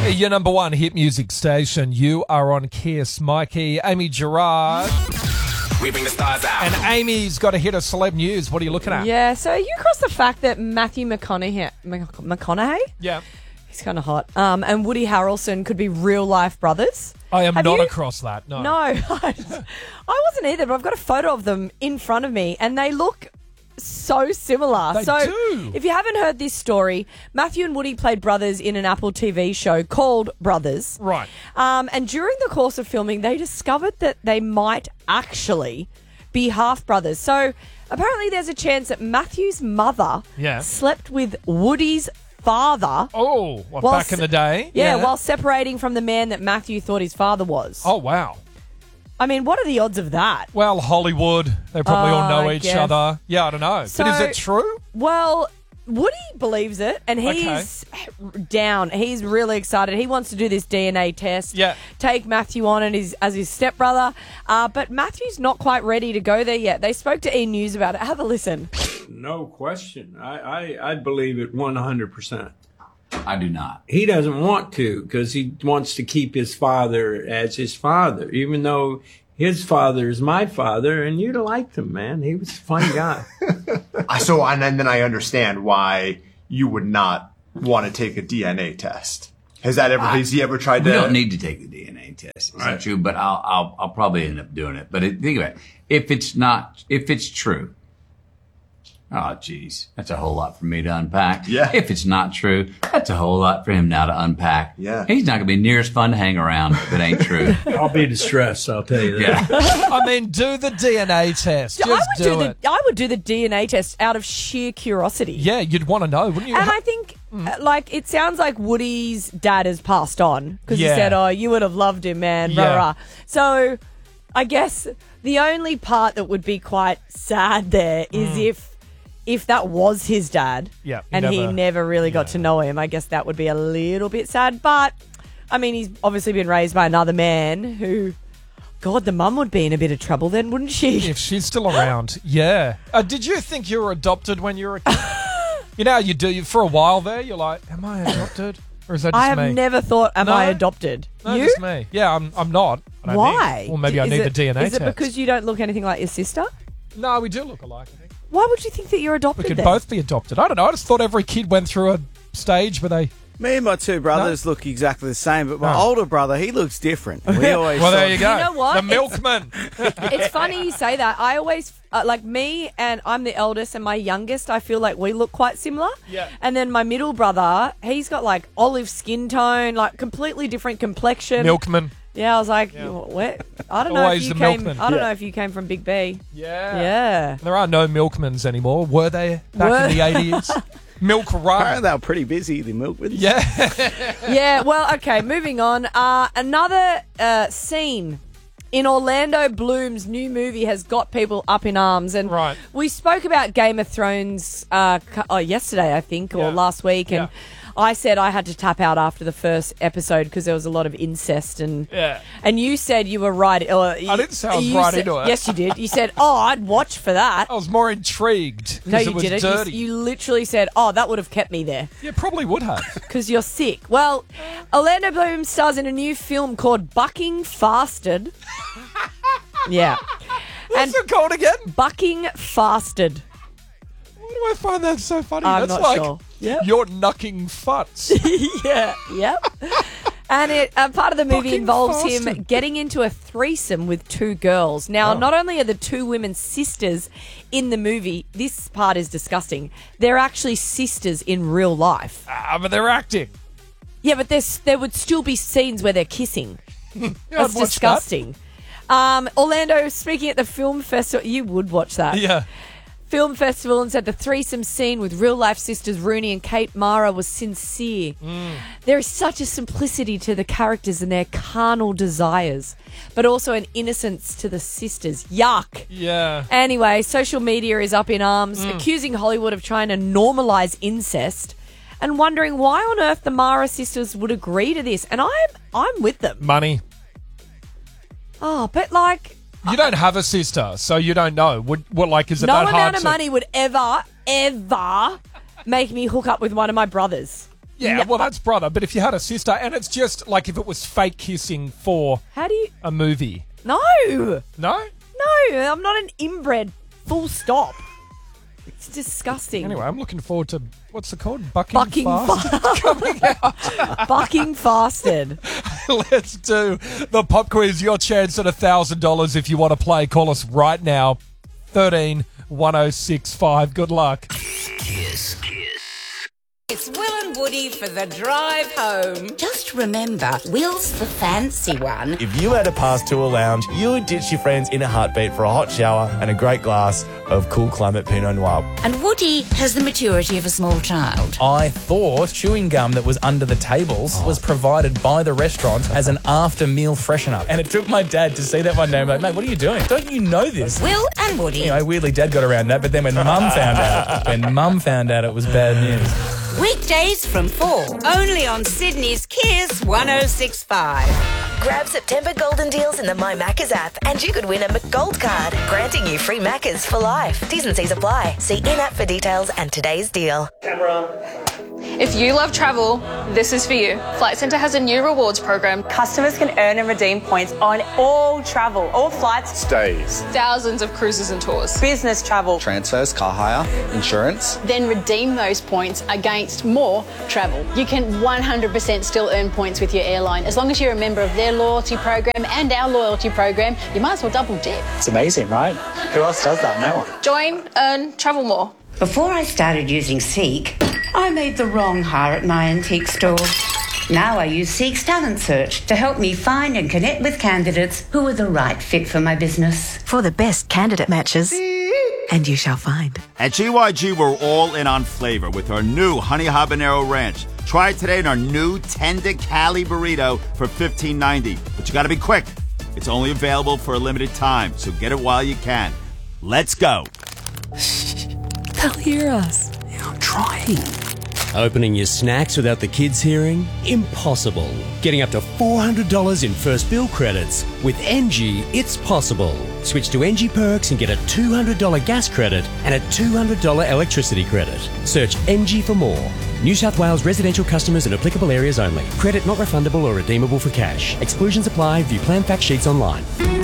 Your number one hit music station. You are on Kiss. Mikey, Amy Gerard. We bring the stars out. And Amy's got a hit of celeb news. What are you looking at? Yeah, so are you across the fact that Matthew McConaughey? Yeah. He's kind of hot. And Woody Harrelson could be real-life brothers. I am Have not you- across that. No. No, I wasn't either, but I've got a photo of them in front of me, and they look so similar. They do. If you haven't heard this story, Matthew and Woody played brothers in an Apple TV show called Brothers. Right. And during the course of filming, they discovered that they might actually be half brothers. So apparently there's a chance that Matthew's mother Yeah. slept with Woody's father. Oh, what, while back in the day? Yeah, while separating from the man that Matthew thought his father was. Oh, wow. I mean, what are the odds of that? Well, Hollywood. They probably all know I each guess. other. Yeah, I don't know. So- but is it true? Well, Woody believes it, and he's down. He's really excited. He wants to do this DNA test. Yeah. Take Matthew on as his stepbrother. But Matthew's not quite ready to go there yet. They spoke to E! News about it. Have a listen. No question. I believe it 100%. I do not. He doesn't want to because he wants to keep his father as his father, even though his father is my father, and you'd have liked him, man. He was a fun guy. And then I understand why you would not want to take a DNA test. Has he ever tried to? We don't need to take the DNA test. Is that true? But I'll probably end up doing it. But think about it. If it's true. Oh, geez. That's a whole lot for me to unpack. Yeah. If it's not true, that's a whole lot for him now to unpack. Yeah. He's not going to be near as fun to hang around if it ain't true. I'll be distressed, I'll tell you that. Yeah. I mean, do the DNA test. Just do it. I would do the DNA test out of sheer curiosity. Yeah, you'd want to know, wouldn't you? And I think, it sounds like Woody's dad has passed on because he Yeah. said, "Oh, you would have loved him, man." Yeah. Rah, rah. So, I guess the only part that would be quite sad there is if that was his dad, Yeah, and he never really got to know him. I guess that would be a little bit sad. But I mean, he's obviously been raised by another man who. God, the mum would be in a bit of trouble then, wouldn't she? If she's still around, yeah. Did you think you were adopted when you were a kid? You know how you do, for a while there, you're like, am I adopted? Or is that just I have me? never thought, am No? I adopted? No, You? just me. Yeah, I'm not. I don't Why? Well, maybe I need the DNA Is it test. because you don't look anything like your sister? No, we do look alike, I think. Why would you think that you're We adopted could then? both be adopted. I don't know. I just thought every kid went through a stage where they... Me and my two brothers look exactly the same, but my No. older brother, he looks different. We always Well, there thought- you go. You know what? The milkman. It's funny you say that. I always, like me, and I'm the eldest and my youngest, I feel like we look quite similar. Yeah. And then my middle brother, he's got like olive skin tone, like completely different complexion. Milkman. Yeah, I was like, where? I don't know Always if you the came. milkman. I don't know if you came from Big B. Yeah. Yeah. There are no milkmans anymore. Were they back in the 80s? Milk Apparently run. they were pretty busy, the milkmans. Yeah. Yeah, well, okay, moving on. Another scene in Orlando Bloom's new movie has got people up in arms. And Right. we spoke about Game of Thrones yesterday, I think, or Yeah. last week. And Yeah. I said I had to tap out after the first episode because there was a lot of incest. And Yeah. and you said you were right. I didn't say I was right into it. Yes, you did. You said, oh, I'd watch for that. I was more intrigued No, because you it was didn't. dirty. You literally said, oh, that would have kept me there. Yeah, probably would have. Because you're sick. Well, Orlando Bloom stars in a new film called Bucking Fasted. Yeah. What's it called again? Bucking Fasted. Why do I find that so funny? I'm That's not like sure. Yep. you're knucking futs. Yeah. Yep. And part of the movie Bucking involves him Fasted. getting into a threesome with two girls. Now, Oh. not only are the two women sisters in the movie, this part is disgusting. They're actually sisters in real life. But they're acting. Yeah, but there would still be scenes where they're kissing. Yeah, That's I'd watch disgusting. Orlando, speaking at the film festival, you would watch that. That. Yeah. Film festival, and said the threesome scene with real-life sisters Rooney and Kate Mara was sincere. There is such a simplicity to the characters and their carnal desires, but also an innocence to the sisters. Yuck. Yeah. Anyway, social media is up in arms, accusing Hollywood of trying to normalise incest and wondering why on earth the Mara sisters would agree to this. And I'm with them. Money. Oh, but like... You don't have a sister, so you don't know. What like is it No that hard amount of to... money would ever make me hook up with one of my brothers. Yeah, well, that's brother. But if you had a sister, and it's just like if it was fake kissing for How do you... a movie. No. No? No, I'm not an inbred. Full stop. It's disgusting. Anyway, I'm looking forward to, what's it called? Bucking Fast. coming out. Bucking fasted. Let's do the pop quiz. Your chance at $1,000 if you want to play. Call us right now. 13 1065. Good luck. It's Will and Woody for the drive home. Just remember, Will's the fancy one. If you had a pass to a lounge, you would ditch your friends in a heartbeat for a hot shower and a great glass of Cool Climate Pinot Noir. And Woody has the maturity of a small child. I thought chewing gum that was under the tables was provided by the restaurant as an after-meal freshener. And it took my dad to see that one day. I'm like, mate, what are you doing? Don't you know this? Will and Woody. Anyway, weirdly, Dad got around that, but then when Mum found out, it was bad news. Weekdays from 4, only on Sydney's Kiss 106.5. Grab September golden deals in the My Maccas app and you could win a McGold card, granting you free Maccas for life. T's and C's apply. See in-app for details and today's deal. If you love travel, this is for you. Flight Centre has a new rewards program. Customers can earn and redeem points on all travel, all flights, stays, thousands of cruises and tours, business travel, transfers, car hire, insurance. Then redeem those points against more travel. You can 100% still earn points with your airline as long as you're a member of their loyalty program and our loyalty program. You might as well double dip. It's amazing, right? Who else does that? No one. Join, earn, travel more. Before I started using Seek, I made the wrong hire at my antique store. Now I use Seek's Talent Search to help me find and connect with candidates who are the right fit for my business. For the best candidate matches, and you shall find. At GYG, we're all in on flavor with our new Honey Habanero Ranch. Try it today in our new Tender Cali Burrito for $15.90. But you gotta be quick. It's only available for a limited time, so get it while you can. Let's go. They'll hear us. I'm trying. Opening your snacks without the kids hearing? Impossible. Getting up to $400 in first bill credits. With NG, it's possible. Switch to NG Perks and get a $200 gas credit and a $200 electricity credit. Search NG for more. New South Wales residential customers in applicable areas only. Credit not refundable or redeemable for cash. Exclusions apply. View plan fact sheets online.